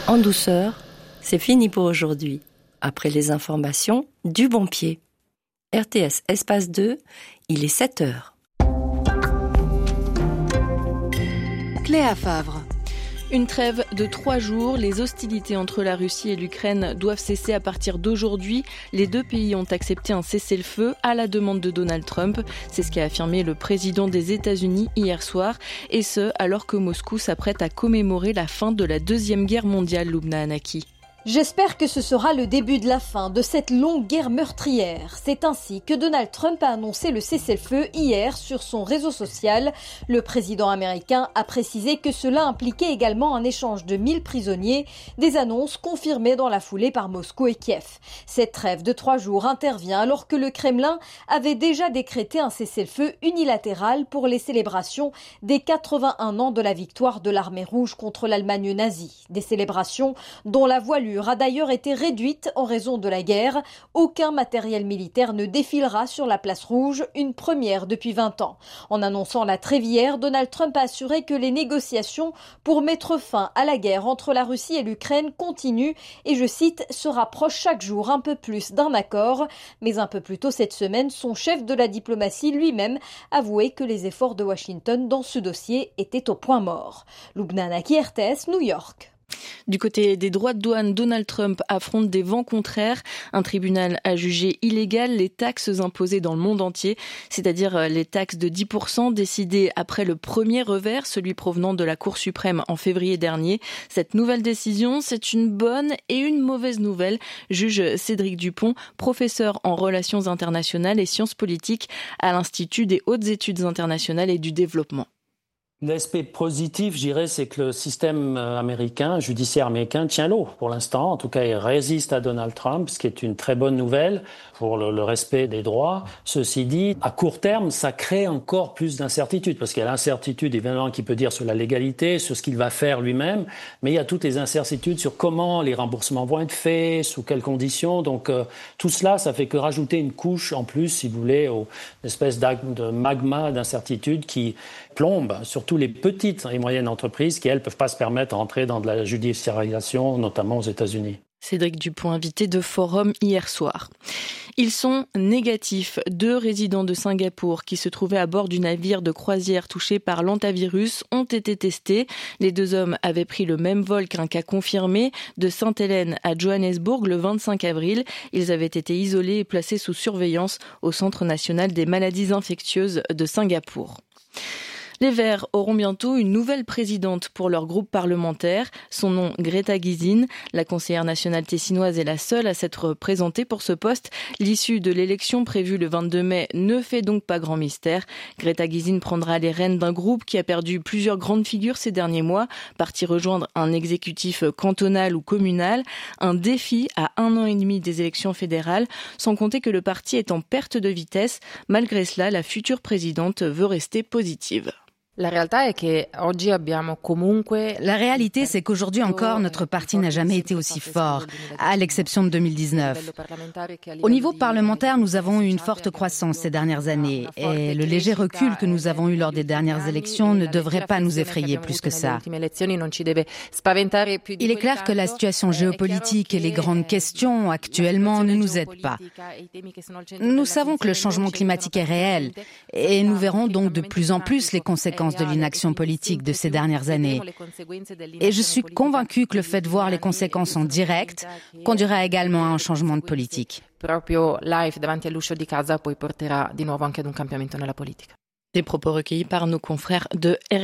En douceur, c'est fini pour aujourd'hui. Après les informations, du bon pied. RTS Espace 2, il est 7h. Cléa Favre. Une trêve de 3 jours. Les hostilités entre la Russie et l'Ukraine doivent cesser à partir d'aujourd'hui. Les deux pays ont accepté un cessez-le-feu à la demande de Donald Trump. C'est ce qu'a affirmé le président des États-Unis hier soir. Et ce, alors que Moscou s'apprête à commémorer la fin de la Deuxième Guerre mondiale, Lubna Hanaki. J'espère que ce sera le début de la fin de cette longue guerre meurtrière. C'est ainsi que Donald Trump a annoncé le cessez-le-feu hier sur son réseau social. Le président américain a précisé que cela impliquait également un échange de 1000 prisonniers, des annonces confirmées dans la foulée par Moscou et Kiev. Cette trêve de 3 jours intervient alors que le Kremlin avait déjà décrété un cessez-le-feu unilatéral pour les célébrations des 81 ans de la victoire de l'armée rouge contre l'Allemagne nazie. Des célébrations dont la voilure a d'ailleurs été réduite en raison de la guerre. Aucun matériel militaire ne défilera sur la place rouge, une première depuis 20 ans. En annonçant la trêve hier, Donald Trump a assuré que les négociations pour mettre fin à la guerre entre la Russie et l'Ukraine continuent et, je cite, se rapprochent chaque jour un peu plus d'un accord. Mais un peu plus tôt cette semaine, son chef de la diplomatie lui-même avouait que les efforts de Washington dans ce dossier étaient au point mort. Lubna Hanaki, RTS, New York. Du côté des droits de douane, Donald Trump affronte des vents contraires. Un tribunal a jugé illégales les taxes imposées dans le monde entier, c'est-à-dire les taxes de 10% décidées après le premier revers, celui provenant de la Cour suprême en février dernier. Cette nouvelle décision, c'est une bonne et une mauvaise nouvelle, juge Cédric Dupont, professeur en relations internationales et sciences politiques à l'Institut des hautes études internationales et du développement. L'aspect positif, je dirais, c'est que le système judiciaire américain tient l'eau pour l'instant. En tout cas, il résiste à Donald Trump, ce qui est une très bonne nouvelle pour le respect des droits. Ceci dit, à court terme, ça crée encore plus d'incertitudes, parce qu'il y a l'incertitude, évidemment, qu'il peut dire sur la légalité, sur ce qu'il va faire lui-même, mais il y a toutes les incertitudes sur comment les remboursements vont être faits, sous quelles conditions. Donc, tout cela, ça fait que rajouter une couche en plus, si vous voulez, une espèce de magma d'incertitude qui plombe surtout les petites et moyennes entreprises qui, elles, ne peuvent pas se permettre d'entrer dans de la judiciarisation, notamment aux États-Unis. Cédric Dupont, invité de Forum hier soir. Ils sont négatifs. 2 résidents de Singapour qui se trouvaient à bord du navire de croisière touché par l'hantavirus ont été testés. Les 2 hommes avaient pris le même vol qu'un cas confirmé de Sainte-Hélène à Johannesburg le 25 avril. Ils avaient été isolés et placés sous surveillance au Centre national des maladies infectieuses de Singapour. Les Verts auront bientôt une nouvelle présidente pour leur groupe parlementaire. Son nom, Greta Gysin. La conseillère nationale tessinoise est la seule à s'être présentée pour ce poste. L'issue de l'élection prévue le 22 mai ne fait donc pas grand mystère. Greta Gysin prendra les rênes d'un groupe qui a perdu plusieurs grandes figures ces derniers mois, parti rejoindre un exécutif cantonal ou communal. Un défi à 1 an et demi des élections fédérales, sans compter que le parti est en perte de vitesse. Malgré cela, la future présidente veut rester positive. La réalité, c'est qu'aujourd'hui encore, notre parti n'a jamais été aussi fort, à l'exception de 2019. Au niveau parlementaire, nous avons eu une forte croissance ces dernières années et le léger recul que nous avons eu lors des dernières élections ne devrait pas nous effrayer plus que ça. Il est clair que la situation géopolitique et les grandes questions actuellement ne nous aident pas. Nous savons que le changement climatique est réel et nous verrons donc de plus en plus les conséquences de l'inaction politique de ces dernières années. Et je suis convaincue que le fait de voir les conséquences en direct conduira également à un changement de politique. Des propos recueillis par nos confrères de